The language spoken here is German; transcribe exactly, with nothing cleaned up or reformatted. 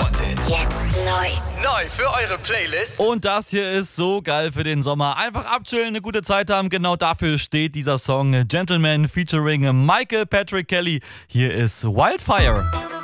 Wanted. Jetzt neu. Neu für eure Playlist. Und das hier ist so geil für den Sommer. Einfach abchillen, eine gute Zeit haben. Genau dafür steht dieser Song Gentleman featuring Michael Patrick Kelly. Hier ist Wildfire.